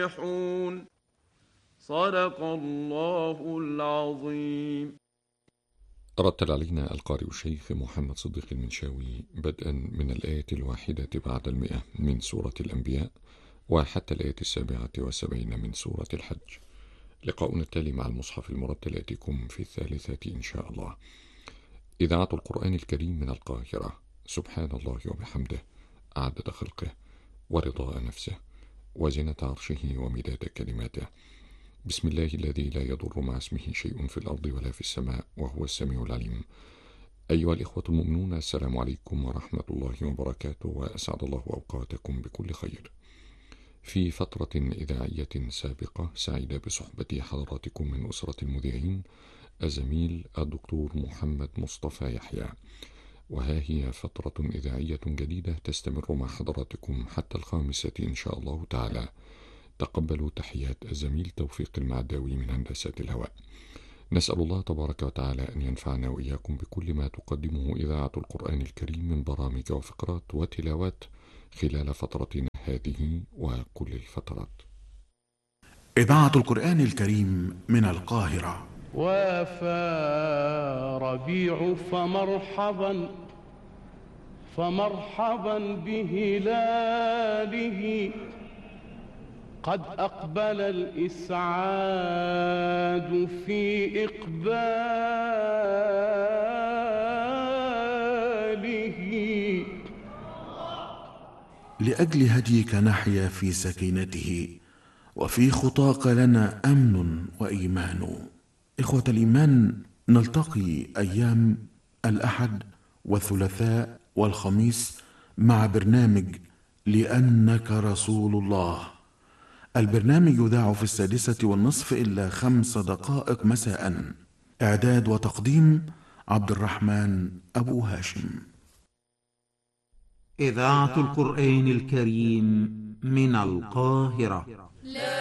يفلحون. صدق الله العظيم. رتل علينا القارئ الشيخ محمد صديق المنشاوي بدءا من الآية 1 بعد 100 من سورة الأنبياء وحتى الآية 77 من سورة الحج. لقاؤنا التالي مع المصحف المرتل يأتيكم في 3 إن شاء الله. إذاعة القرآن الكريم من القاهرة. سبحان الله وبحمده عدد خلقه ورضاء نفسه وزنة عرشه ومداد كلماته. بسم الله الذي لا يضر مع اسمه شيء في الأرض ولا في السماء وهو السميع العليم. أيها الإخوة المؤمنون، السلام عليكم ورحمة الله وبركاته، وأسعد الله أوقاتكم بكل خير. في فترة إذاعية سابقة سعيد بصحبة حضراتكم من أسرة المذيعين الزميل الدكتور محمد مصطفى يحيى، وها هي فترة إذاعية جديدة تستمر مع حضراتكم حتى 5 إن شاء الله تعالى. تقبلوا تحيات الزميل توفيق المعداوي من هندسة الهواء. نسأل الله تبارك وتعالى أن ينفعنا وإياكم بكل ما تقدمه إذاعة القرآن الكريم من برامج وفقرات وتلاوات خلال فترتنا هذه وكل الفترات. إذاعة القرآن الكريم من القاهرة. وافى ربيع فمرحبا بهلاله، قد أقبل الإسعاد في إقباله. لأجل هديك نحيا في سكينته، وفي خطاك لنا أمن وإيمان. إخوة الإيمان، نلتقي أيام الأحد والثلاثاء والخميس مع برنامج لأنك رسول الله. البرنامج يذاع في 6:30 إلا 5 دقائق مساء. إعداد وتقديم عبد الرحمن أبو هاشم. إذاعة القرآن الكريم من القاهرة.